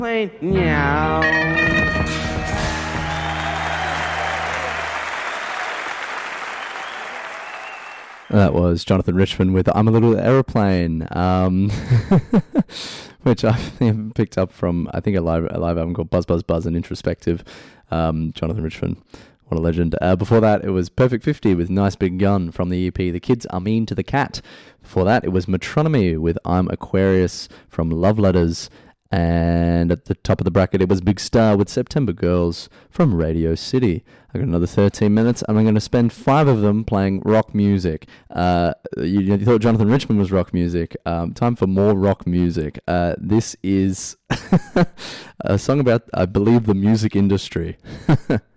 Play meow. That was Jonathan Richman with I'm a Little Aeroplane, which I picked up from, I think, a live album called Buzz Buzz Buzz and Introspective. Jonathan Richman, what a legend. Before that, it was Perfect 50 with Nice Big Gun from the EP The Kids Are Mean to the Cat. Before that, it was Metronomy with I'm Aquarius from Love Letters. And at the top of the bracket, it was Big Star with September Girls from Radio City. I got another 13 minutes, and I'm going to spend 5 of them playing rock music. You thought Jonathan Richman was rock music. Time for more rock music. This is a song about, I believe, the music industry.